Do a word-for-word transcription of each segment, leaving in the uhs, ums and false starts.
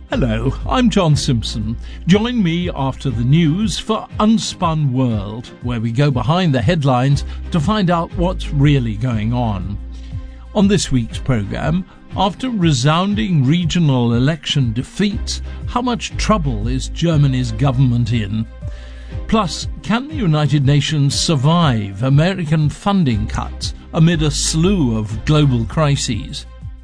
Hello, I'm John Simpson. Join me after the news for Unspun World, where we go behind the headlines to find out what's really going on. On this week's programme, after resounding regional election defeats, how much trouble is Germany's government in? Plus, can the United Nations survive American funding cuts amid a slew of global crises?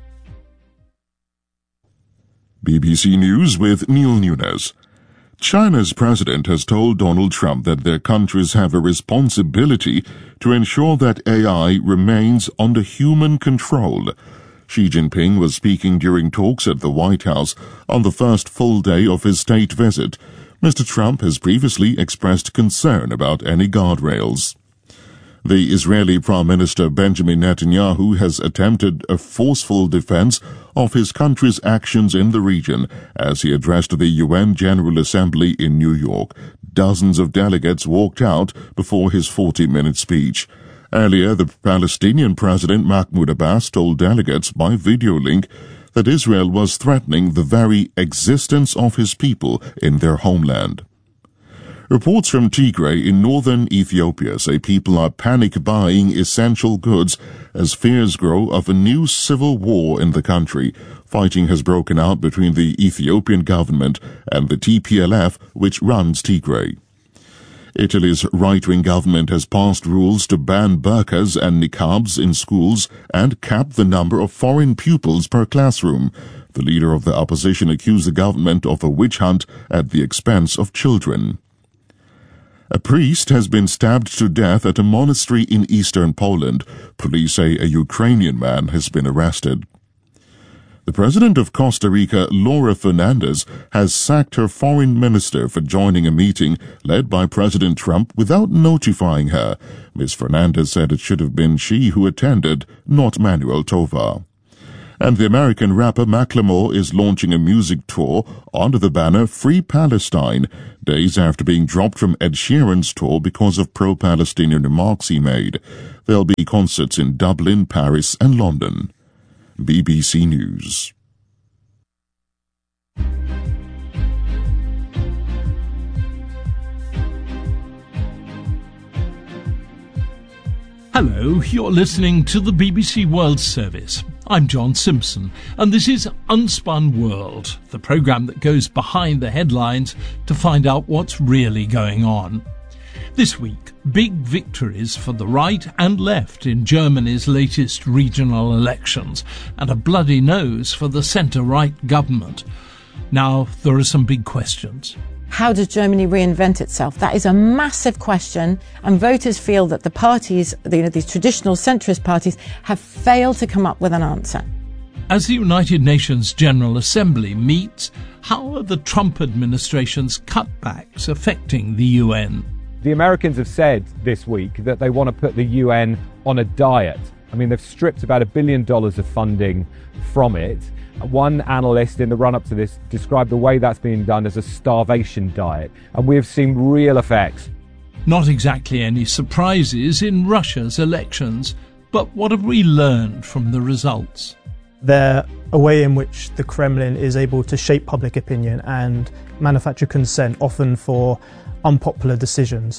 B B C News with Neil Nunes. China's president has told Donald Trump that their countries have a responsibility to ensure that A I remains under human control. Xi Jinping was speaking during talks at the White House on the first full day of his state visit. Mister Trump has previously expressed concern about any guardrails. The Israeli Prime Minister Benjamin Netanyahu has attempted a forceful defense of his country's actions in the region as he addressed the U N General Assembly in New York. Dozens of delegates walked out before his forty-minute speech. Earlier, the Palestinian President Mahmoud Abbas told delegates by video link that Israel was threatening the very existence of his people in their homeland. Reports from Tigray in northern Ethiopia say people are panic buying essential goods as fears grow of a new civil war in the country. Fighting has broken out between the Ethiopian government and the T P L F, which runs Tigray. Italy's right-wing government has passed rules to ban burqas and niqabs in schools and cap the number of foreign pupils per classroom. The leader of the opposition accused the government of a witch hunt at the expense of children. A priest has been stabbed to death at a monastery in eastern Poland. Police say a Ukrainian man has been arrested. The president of Costa Rica, Laura Fernandez, has sacked her foreign minister for joining a meeting led by President Trump without notifying her. Miz Fernandez said it should have been she who attended, not Manuel Tovar. And the American rapper Macklemore is launching a music tour under the banner Free Palestine, days after being dropped from Ed Sheeran's tour because of pro-Palestinian remarks he made. There'll be concerts in Dublin, Paris and London. B B C News. Hello, you're listening to the B B C World Service. I'm John Simpson, and this is Unspun World, the programme that goes behind the headlines to find out what's really going on. This week, big victories for the right and left in Germany's latest regional elections, and a bloody nose for the centre-right government. Now, there are some big questions. How does Germany reinvent itself? That is a massive question, and voters feel that the parties, you know, these traditional centrist parties, have failed to come up with an answer. As the United Nations General Assembly meets, how are the Trump administration's cutbacks affecting the U N? The Americans have said this week that they want to put the U N on a diet. I mean, they've stripped about a billion dollars of funding from it. One analyst in the run-up to this described the way that's being done as a starvation diet, and we have seen real effects. Not exactly any surprises in Russia's elections, but what have we learned from the results? They're a way in which the Kremlin is able to shape public opinion and manufacture consent, often for unpopular decisions.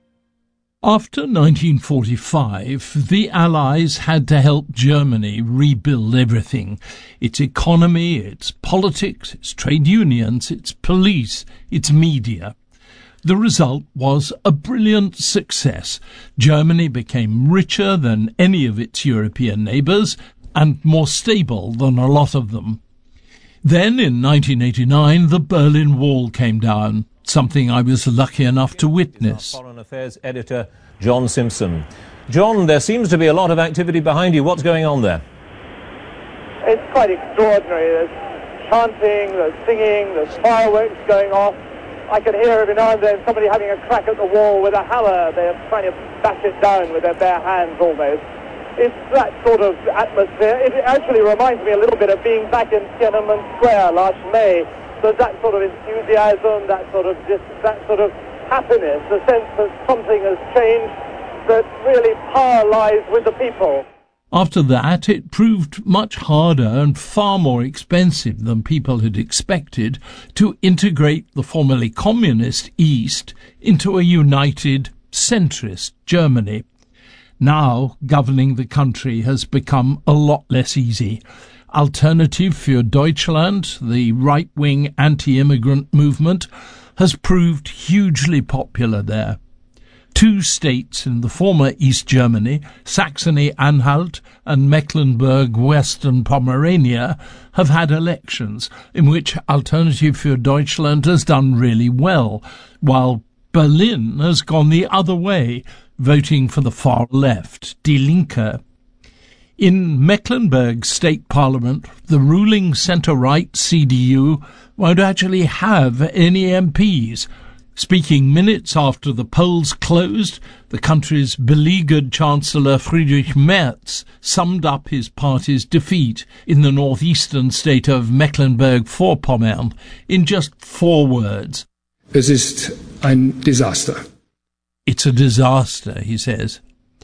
After nineteen forty-five, the Allies had to help Germany rebuild everything. Its economy, its politics, its trade unions, its police, its media. The result was a brilliant success. Germany became richer than any of its European neighbours and more stable than a lot of them. Then, in nineteen eighty-nine, the Berlin Wall came down, something I was lucky enough to witness. Foreign Affairs Editor John Simpson. John, there seems to be a lot of activity behind you. What's going on there? It's quite extraordinary. There's chanting, there's singing, there's fireworks going off. I can hear every now and then somebody having a crack at the wall with a hammer. They're trying to bash it down with their bare hands almost. It's that sort of atmosphere. It actually reminds me a little bit of being back in Tiananmen Square last May. There's that sort of enthusiasm, that sort of just, that sort of happiness, the sense that something has changed, that really power lies with the people. After that, it proved much harder and far more expensive than people had expected to integrate the formerly communist East into a united, centrist Germany. Now, governing the country has become a lot less easy. Alternative für Deutschland, the right-wing anti-immigrant movement, has proved hugely popular there. Two states in the former East Germany, Saxony-Anhalt and Mecklenburg-Western Pomerania, have had elections in which Alternative für Deutschland has done really well, while Berlin has gone the other way, voting for the far left, Die Linke. In Mecklenburg State Parliament, the ruling centre-right C D U won't actually have any M Ps. Speaking minutes after the polls closed, the country's beleaguered Chancellor Friedrich Merz summed up his party's defeat in the northeastern state of Mecklenburg-Vorpommern in just four words. Es ist ein Desaster. It's a disaster, he says.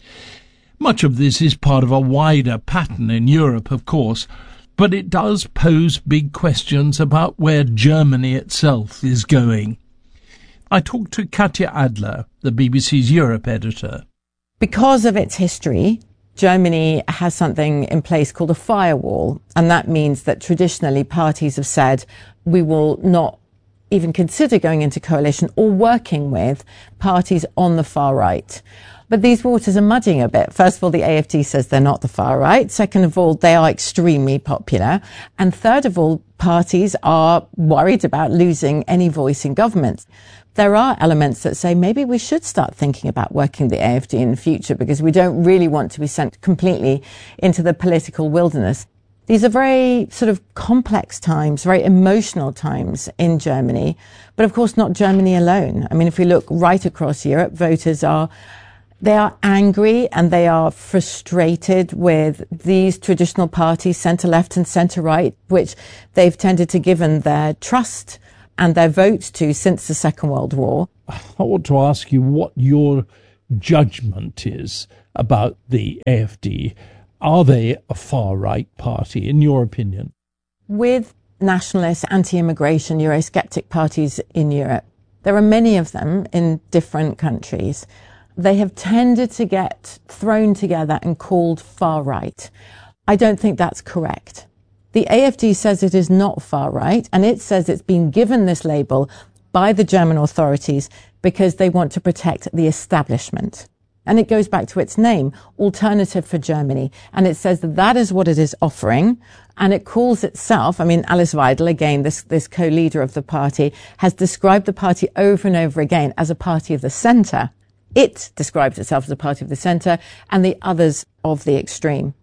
Much of this is part of a wider pattern in Europe, of course, but it does pose big questions about where Germany itself is going. I talked to Katja Adler, the B B C's Europe editor. Because of its history, Germany has something in place called a firewall, and that means that traditionally parties have said we will not even consider going into coalition or working with parties on the far right. But these waters are muddying a bit. First of all, the A F D says they're not the far right. Second of all, they are extremely popular. And third of all, parties are worried about losing any voice in government. There are elements that say maybe we should start thinking about working the A F D in the future because we don't really want to be sent completely into the political wilderness. These are very sort of complex times, very emotional times in Germany, but of course not Germany alone. I mean, if we look right across Europe, voters are They are angry and they are frustrated with these traditional parties, centre-left and centre-right, which they've tended to give their trust and their votes to since the Second World War. I want to ask you what your judgment is about the A F D. Are they a far-right party, in your opinion? With nationalist, anti-immigration, Eurosceptic parties in Europe, there are many of them in different countries. They have tended to get thrown together and called far-right. I don't think that's correct. The A F D says it is not far-right, and it says it's been given this label by the German authorities because they want to protect the establishment. And it goes back to its name, Alternative for Germany. And it says that that is what it is offering. And it calls itself, I mean, Alice Weidel, again, this, this co-leader of the party, has described the party over and over again as a party of the centre. It describes itself as a party of the centre and the others of the extreme.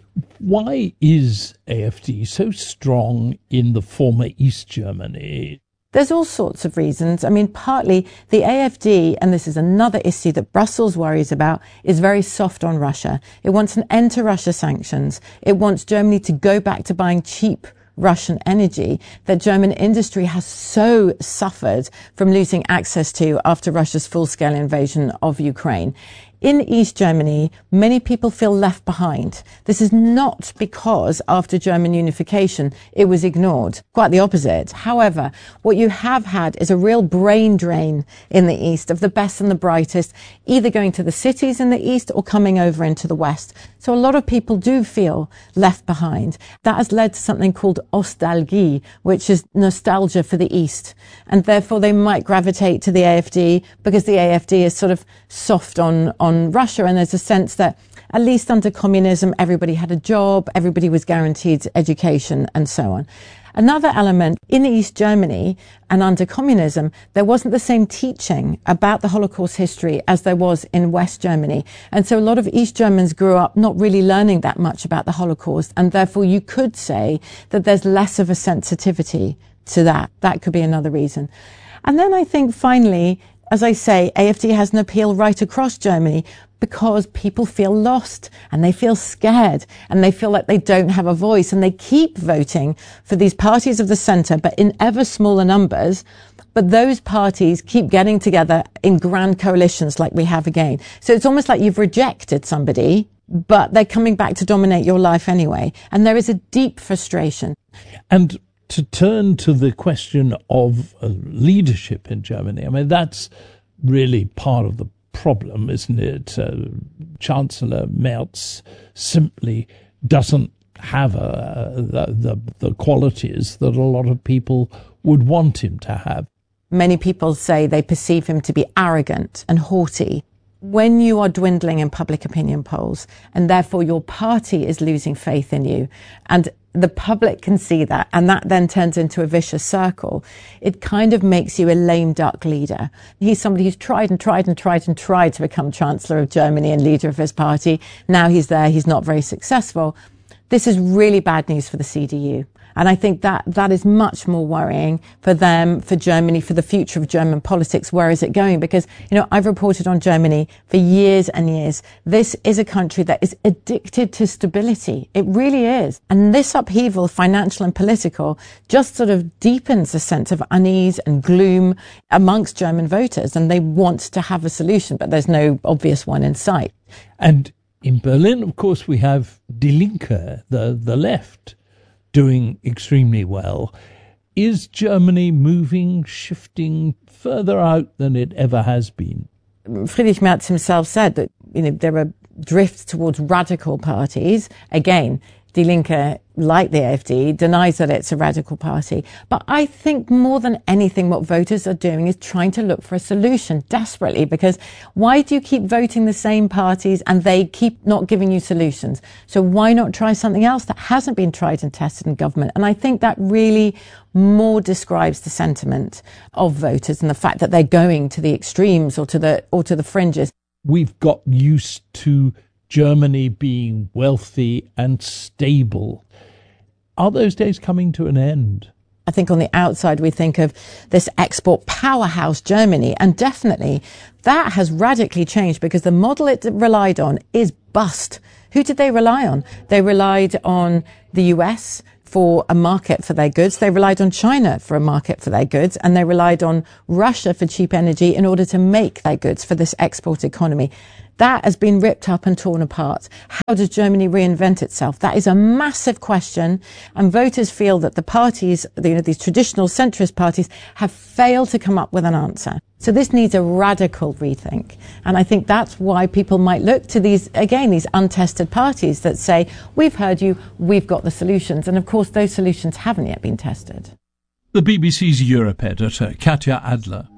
Why is A F D so strong in the former East Germany? There's all sorts of reasons. I mean, partly the A F D, and this is another issue that Brussels worries about, is very soft on Russia. It wants an end to Russia sanctions. It wants Germany to go back to buying cheap Russian energy that German industry has so suffered from losing access to after Russia's full-scale invasion of Ukraine. In East Germany, many people feel left behind. This is not because after German unification it was ignored. Quite the opposite. However, what you have had is a real brain drain in the East of the best and the brightest, either going to the cities in the East or coming over into the West. So a lot of people do feel left behind. That has led to something called Ostalgie, which is nostalgia for the East. And therefore they might gravitate to the A F D because the A F D is sort of soft on, on Russia, and there's a sense that at least under communism everybody had a job, everybody was guaranteed education and so on. Another element, in East Germany and under communism, there wasn't the same teaching about the Holocaust history as there was in West Germany. And so a lot of East Germans grew up not really learning that much about the Holocaust, and therefore you could say that there's less of a sensitivity to that. That could be another reason. And then I think finally, as I say, A F D has an appeal right across Germany because people feel lost and they feel scared and they feel like they don't have a voice, and they keep voting for these parties of the centre, but in ever smaller numbers. But those parties keep getting together in grand coalitions like we have again. So it's almost like you've rejected somebody, but they're coming back to dominate your life anyway. And there is a deep frustration. And to turn to the question of uh, leadership in Germany, I mean, that's really part of the problem, isn't it? Uh, Chancellor Merz simply doesn't have a, the, the the qualities that a lot of people would want him to have. Many people say they perceive him to be arrogant and haughty. When you are dwindling in public opinion polls, and therefore your party is losing faith in you, and the public can see that, and that then turns into a vicious circle, it kind of makes you a lame duck leader. He's somebody who's tried and tried and tried and tried to become Chancellor of Germany and leader of his party. Now he's there, he's not very successful. This is really bad news for the C D U. And I think that that is much more worrying for them, for Germany, for the future of German politics. Where is it going? Because, you know, I've reported on Germany for years and years. This is a country that is addicted to stability. It really is. And this upheaval, financial and political, just sort of deepens a sense of unease and gloom amongst German voters. And they want to have a solution, but there's no obvious one in sight. And in Berlin, of course, we have Die Linke, the, the left, doing extremely well. Is Germany moving, shifting further out than it ever has been? Friedrich Merz himself said that, you know, there are drifts towards radical parties. Again, Die Linke, like the A F D, denies that it's a radical party. But I think more than anything, what voters are doing is trying to look for a solution desperately, because why do you keep voting the same parties and they keep not giving you solutions? So why not try something else that hasn't been tried and tested in government? And I think that really more describes the sentiment of voters and the fact that they're going to the extremes or to the, or to the fringes. We've got used to Germany being wealthy and stable. Are those days coming to an end? I think on the outside we think of this export powerhouse Germany, and definitely that has radically changed because the model it relied on is bust. Who did they rely on? They relied on the U S for a market for their goods. They relied on China for a market for their goods, and they relied on Russia for cheap energy in order to make their goods for this export economy. That has been ripped up and torn apart. How does Germany reinvent itself? That is a massive question, and voters feel that the parties, you know, these traditional centrist parties, have failed to come up with an answer. So this needs a radical rethink. And I think that's why people might look to these, again, these untested parties that say, we've heard you, we've got the solutions. And of course, those solutions haven't yet been tested. The B B C's Europe editor, Katya Adler.